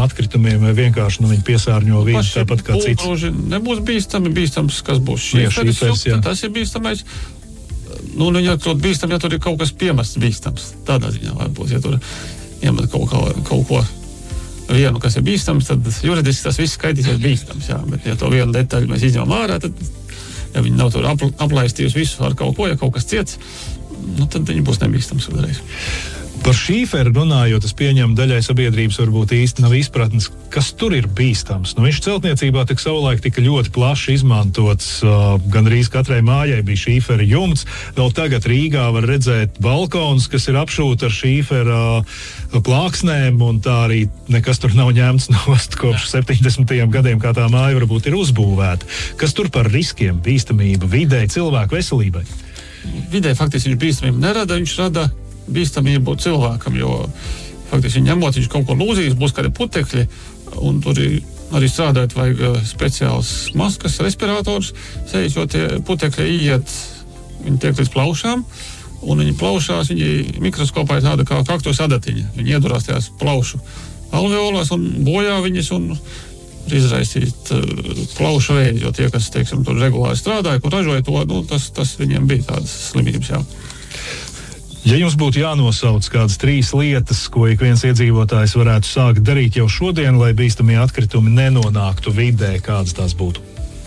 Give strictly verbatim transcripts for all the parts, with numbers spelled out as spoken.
atkritumiem, vai vienkārši nu, viņi piesārņo vidi tāpat kā cits? Pulkruži nebūs bīstami, bīstams, kas būs šīferis, jo tas ir bīstamais. Nu, viņi ir bīstami, ja tur ir kaut kas piemests bīstams. Tādā ziņā var būt, ja tur iemet kaut, kaut, kaut ko vienu, kas ir bīstams, tad juridiski tas viss skaitīsies bīstams, jā. Bet ja to vienu detaļu mēs izņemam ārā, tad, ja viņi nav tur apl- aplaistījusi visu ar kaut ko, ja kaut kas ciets, nu, tad viņi būs nebīstams uzreiz. Par šīferu runājot, es pieņemu daļai sabiedrības varbūt īsti nav izpratnes, kas tur ir bīstams. Nu, viņš celtniecībā tik savulaik tika ļoti plaši izmantots, uh, gandrīz katrai mājai bija šīfera jumts. Vēl tagad Rīgā var redzēt balkons, kas ir apšūti ar šīfera uh, plāksnēm, un tā arī nekas tur nav ņemts nost kopš septiņdesmitajiem gadiem, kā tā māja varbūt ir uzbūvēta. Kas tur par riskiem, bīstamību, videi, cilvēku veselībai? Videi faktiski viņš bīstamību nerada, viņš rada bīstamību cilvēkam, jo faktiski ņemot, viņš kaut ko lūzīs, būs kādi putekļi, un tur arī strādājot vajag speciāls maskas, respirators, sejas, jo tie putekļi iet, viņi tiek līdz plaušām, un viņi plaušās, viņi mikroskopā ir tāda kā kaktus adatiņa, viņi iedurās tajās plaušu alveolās un bojā viņas un izraisīt uh, plaušu vēdi, jo tie, kas, teiksim, tur regulāri strādāja, kur ražoja to, nu, tas, tas viņiem bija tādas slimības, jā. Ja jums būtu jānosauc kādas trīs lietas, ko ik viens iedzīvotājs varētu sākt darīt jau šodien, lai bīstamie atkritumi nenonāktu vidē, kādas tās būtu?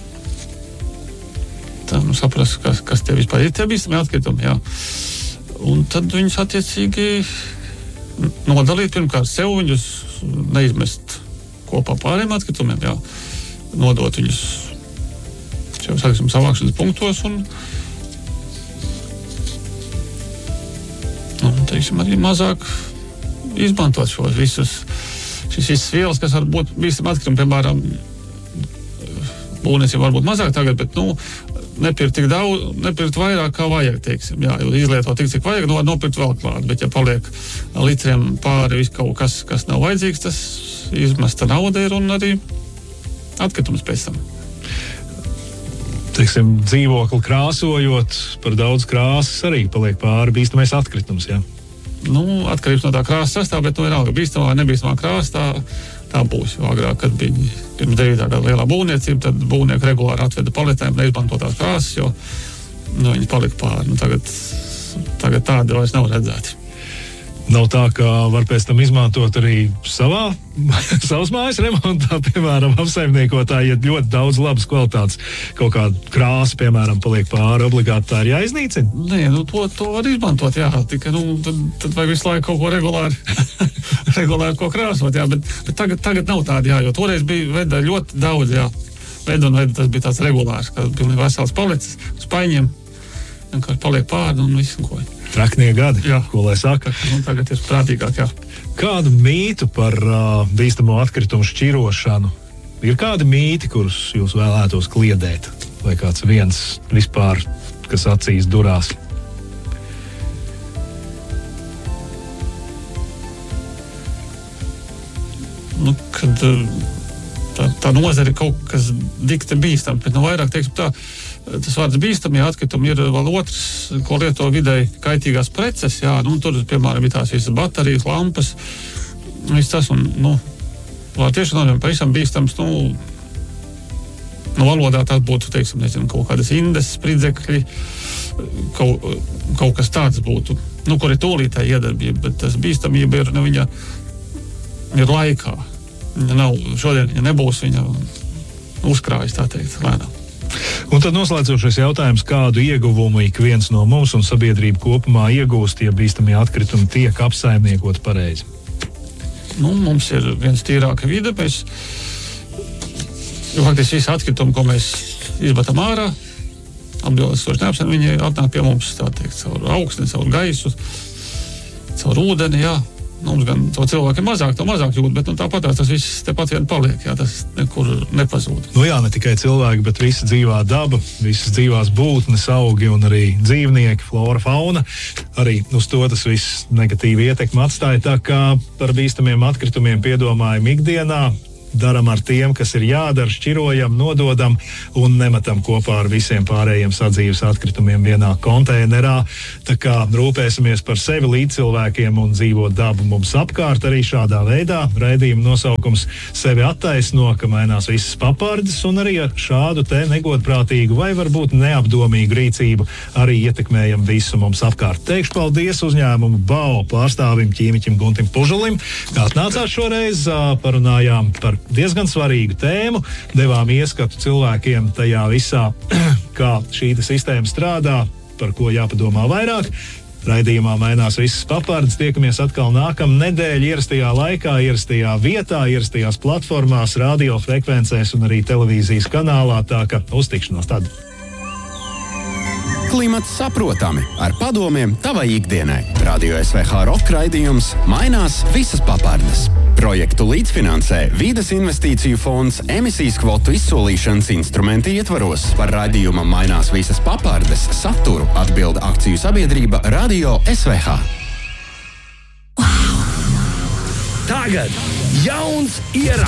Tā, nu, saprast, kas, kas tie vispār ir tie bīstamie atkritumi, jā. Un tad viņus attiecīgi nodalīt pirmkārt sev, viņus neizmest kopā pārējiem atkritumiem, jā. Nodot viņus, jau sāksim, savākšanas punktos un un, teiksim, arī mazāk izmantot šos visus, šis visas vielas, kas var būt bīstami atkritumi, piemēram, būvniecība varbūt mazāk tagad, bet, nu, nepirkt tik daudz, nepirkt vairāk, kā vajag, teiksim, jā, jo izlietot tik, cik vajag, nu, var nopirkt vēl klāt, bet ja paliek litriem pāri viss kaut kas, kas nav vajadzīgs, tas izmesta nauda ir un arī atkritums pēc tam. Teiksim, dzīvokli krāsojot, par daudz krāsas arī paliek pāri bīstamais atkritums, jā? Nu, atkarības no tā krāsas sastāv, bet nu vienalga bīstamā vai nebīstamā krāsa, tā, tā būs. Jo agrāk, kad bija pirms devītā gada lielā būvniecība, tad būvnieki regulāri atveda paletēm neizmantotās krāsas, jo nu, viņi palika pāri. Nu, tagad, tagad tādi vairs nav redzēti. Nav tā, ka var pēc tam izmantot arī savā, savas mājas remontā, piemēram, apsaimniekotāji, ja ļoti daudz labas kvalitātes kaut kāda krāsa, piemēram, paliek pāri, obligāti tā ir jāiznīcina? Nē, nu to, to var izmantot, jā, tikai, nu, tad, tad vajag visu laiku kaut ko regulāri, regulāri ko krāsot, jā, bet, bet tagad, tagad nav tādi, jā, jo toreiz bija veda ļoti daudz, jā, veda un veda, tas bija tāds regulārs, kā pilnīgi vesels palicis, spaiņiem, vienkārši paliek pāri un visu ko. Traknie gadi, jā. Ko lai saka. Un tagad ir prātīgāk, jā. Kādu mītu par uh, bīstamo atkritumu šķirošanu? Ir kādi mīti, kurus jūs vēlētos kliedēt? Vai kāds viens vispār, kas acīs durās? Nu, kad tā, tā nozara ir kaut kas dikti bīstam, bet nu vairāk, teiksim tā, tas vārds bīstamie atkritumi ir vēl otrs, ko lieto videi kaitīgās preces, jā, nu, tur, piemēram, ir tās visas baterijas, lampas, viss tas, un, nu, var tieši nozīmē pavisam bīstams, nu, nu, valodā tās būtu, teiksim, nezinu, kaut kādas indes, spridzekļi, kaut, kaut kas tāds būtu, nu, kur ir tūlītē iedarbība, bet tas bīstamība ir, nu, viņa ir laikā, viņa nav, šodien viņa nebūs, viņa uzkrājas, tā teikt, lēnām. Un tad noslēdzošais jautājums, kādu ieguvumu ik viens no mums un sabiedrība kopumā iegūst, ja bīstamie atkritumi tiek apsaimniekot pareizi? Nu, mums ir viens tīrāka vide, mēs, jo faktiski visi atkritumi, ko mēs izmetam ārā, apdilstoši neapsaim, viņi atnāk pie mums, tā teikt, caur augsni, caur gaisu, caur ūdeni, jā. Mums gan to cilvēki mazāk, to mazāk jūt, bet nu, tāpat tas viss tepat vien paliek, jā, tas nekur nepazūd. Nu jā, ne tikai cilvēki, bet visa dzīvā daba, visas dzīvās būtnes, augi un arī dzīvnieki, flora, fauna, arī uz to tas viss negatīvi ietekmi atstāja, tā kā par bīstamiem atkritumiem piedomājam ikdienā, daram ar tiem, kas ir jādara, šķirojam, nododam un nemetam kopā ar visiem pārējiem sadzīves atkritumiem vienā konteinerā. Tā kā rūpēsimies par sevi, līdzcilvēkiem un dzīvo dabu mums apkārt arī šādā veidā. Raidījuma nosaukums sevi attaisno, ka mainās visas papardes, un arī ar šādu te negodprātīgu vai varbūt neapdomīgu rīcību arī ietekmējam visu mums apkārt. Teikšu paldies uzņēmumu B A O pārstāvim ķīmiķim Guntim Pužulim, kā atnācās šoreiz, parunājām par diezgan svarīgu tēmu, devām ieskatu cilvēkiem tajā visā, kā šī sistēma strādā, par ko jāpadomā vairāk. Raidījumā mainās visas papardes, tiekamies atkal nākamā nedēļa ierastajā laikā, ierastajā vietā, ierastajās platformās, radiofrekvencēs un arī televīzijas kanālā, tā ka uztikšanos tad. Klimats saprotami, ar padomiem tavai ikdienai. Radio S V H rock raidījums mainās visas papardes. Projektu līdzfinansē Vides investīciju fonds emisijas kvotu izsolīšanas instrumenti ietvaros. Par raidījuma mainās visas papardes saturu atbilda akciju sabiedrība Radio S V H. Tagad jauns ieraksts.